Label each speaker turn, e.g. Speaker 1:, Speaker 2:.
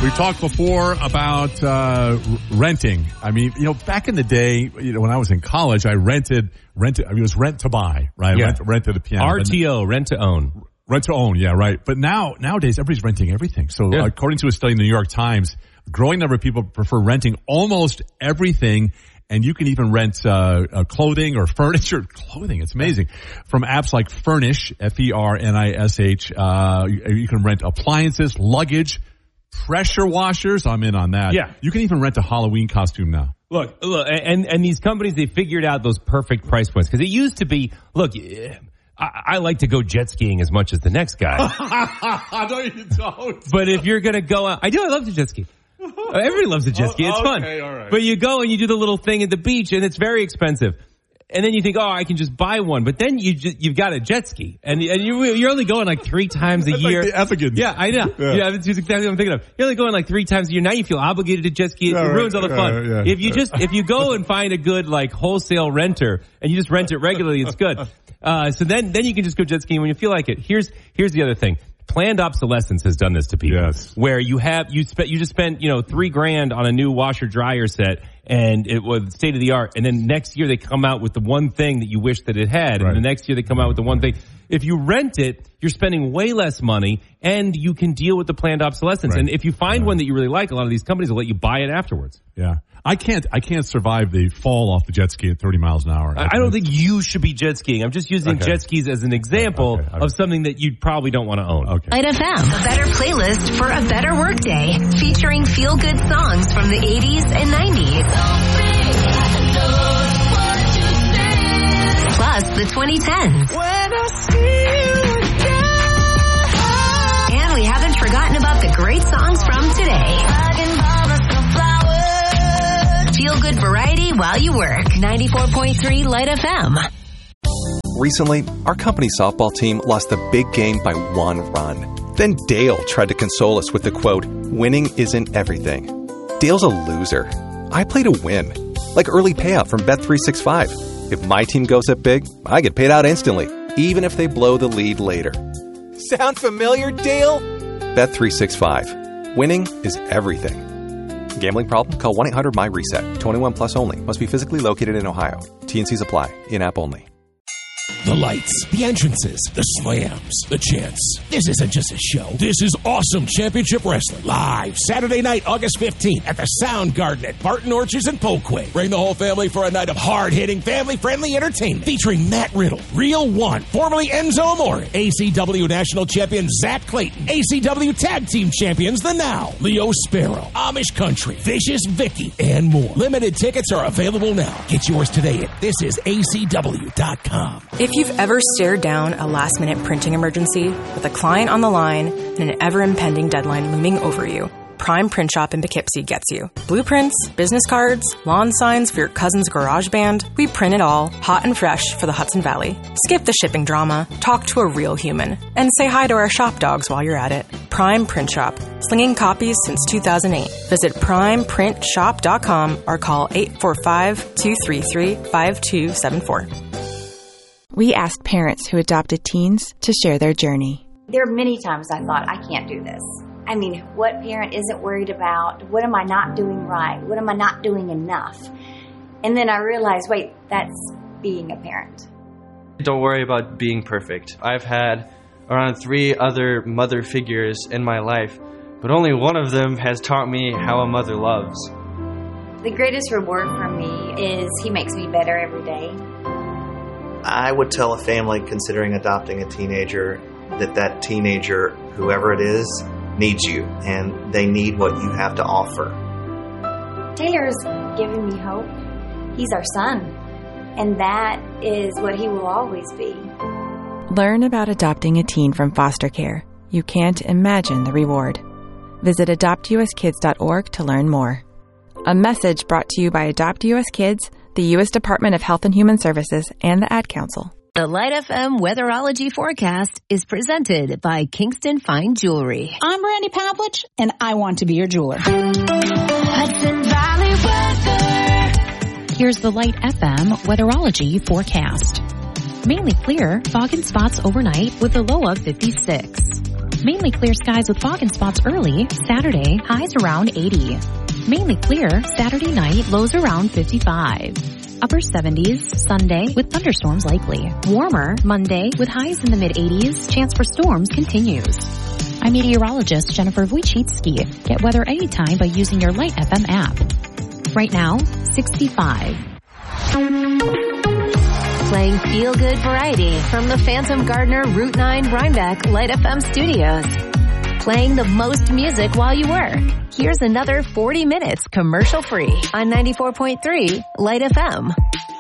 Speaker 1: We talked before about renting. I mean, back in the day, when I was in college, I rented. I mean, it was rent to buy, right?
Speaker 2: Yeah.
Speaker 1: Rented a piano.
Speaker 2: RTO, rent to own.
Speaker 1: Rent to own, yeah, right. But nowadays, everybody's renting everything. So according to a study in the New York Times, a growing number of people prefer renting almost everything. And you can even rent clothing or furniture. Clothing, it's amazing. From apps like Furnish, F-E-R-N-I-S-H. You can rent appliances, luggage, pressure washers. I'm in on that.
Speaker 2: Yeah.
Speaker 1: You can even rent a Halloween costume now.
Speaker 2: Look, and these companies, they figured out those perfect price points. Because it used to be, look, I like to go jet skiing as much as the next guy.
Speaker 1: No, you don't.
Speaker 2: But if you're going to go out, I love to jet ski. Everybody loves a jet ski. It's fun.
Speaker 1: All right.
Speaker 2: But you go and you do the little thing at the beach, and it's very expensive. And then you think, I can just buy one. But then you've got a jet ski, and you're only going like 3 times a year.
Speaker 1: Like the Effigan.
Speaker 2: Yeah, I know. Yeah, that's exactly what I'm thinking of. You're only going like 3 times a year. Now you feel obligated to jet ski. It ruins all the fun. If you go and find a good like wholesale renter and you just rent it regularly, it's good. So then you can just go jet skiing when you feel like it. Here's the other thing. Planned obsolescence has done this to people.
Speaker 1: Yes.
Speaker 2: Where you just spent $3,000 on a new washer dryer set, and it was state of the art, and then next year they come out with the one thing that you wish that it had, and the next year they come out with the one thing. If you rent it, you're spending way less money, and you can deal with the planned obsolescence.
Speaker 1: Right.
Speaker 2: And if you find one that you really like, a lot of these companies will let you buy it afterwards.
Speaker 1: Yeah. I can't survive the fall off the jet ski at 30 miles an hour.
Speaker 2: I don't think you should be jet skiing. I'm just using jet skis as an example of something that you probably don't want to own.
Speaker 1: Okay.
Speaker 3: Light FM, a better playlist for a better workday, featuring feel-good songs from the 80s and 90s. Plus the 2010s. And we haven't forgotten about the great songs from today. Feel good variety while you work. 94.3 Light FM.
Speaker 4: Recently, our company softball team lost the big game by 1 run. Then Dale tried to console us with the quote, "Winning isn't everything." Dale's a loser. I play to win. Like early payout from Bet365. If my team goes up big, I get paid out instantly, even if they blow the lead later. Sound familiar, Dale? Bet365. Winning is everything. Gambling problem? Call 1-800-MY-RESET. 21 plus only. Must be physically located in Ohio. T&Cs apply. In-app only.
Speaker 5: The lights, the entrances, the slams, the chants. This isn't just a show. This is awesome championship wrestling. Live Saturday night, August 15th at the Sound Garden at Barton Orchards in Polkway. Bring the whole family for a night of hard-hitting, family-friendly entertainment featuring Matt Riddle, Real One, formerly Enzo Amore, ACW National Champion Zach Clayton, ACW Tag Team Champions The Now, Leo Sparrow, Amish Country, Vicious Vicky, and more. Limited tickets are available now. Get yours today at thisisacw.com.
Speaker 6: If you've ever stared down a last-minute printing emergency with a client on the line and an ever-impending deadline looming over you, Prime Print Shop in Poughkeepsie gets you. Blueprints, business cards, lawn signs for your cousin's garage band. We print it all, hot and fresh for the Hudson Valley. Skip the shipping drama, talk to a real human, and say hi to our shop dogs while you're at it. Prime Print Shop, slinging copies since 2008. Visit primeprintshop.com or call 845-233-5274.
Speaker 7: We asked parents who adopted teens to share their journey.
Speaker 8: There are many times I thought, I can't do this. I mean, what parent isn't worried about, what am I not doing right? What am I not doing enough? And then I realized, wait, that's being a parent.
Speaker 9: Don't worry about being perfect. I've had around 3 other mother figures in my life, but only one of them has taught me how a mother loves.
Speaker 8: The greatest reward for me is he makes me better every day.
Speaker 10: I would tell a family considering adopting a teenager that teenager, whoever it is, needs you, and they need what you have to offer.
Speaker 8: Taylor's given me hope. He's our son, and that is what he will always be.
Speaker 7: Learn about adopting a teen from foster care. You can't imagine the reward. Visit adoptuskids.org to learn more. A message brought to you by Adopt U.S. Kids, the U.S. Department of Health and Human Services, and the Ad Council.
Speaker 3: The Light FM Weatherology Forecast is presented by Kingston Fine Jewelry.
Speaker 11: I'm Brandy Pavlich, and I want to be your jeweler.
Speaker 3: Hudson Valley weather.
Speaker 12: Here's the Light FM Weatherology Forecast. Mainly clear, fog and spots overnight with a low of 56. Mainly clear skies with fog and spots early. Saturday, highs around 80. Mainly clear. Saturday night, lows around 55. Upper 70s, Sunday, with thunderstorms likely. Warmer, Monday, with highs in the mid-80s. Chance for storms continues. I'm meteorologist Jennifer Wojcicki. Get weather anytime by using your Light FM app. Right now, 65.
Speaker 3: Playing feel-good variety from the Phantom Gardener Route 9 Rhinebeck Light FM studios. Playing the most music while you work. Here's another 40 minutes commercial-free on 94.3 Light FM.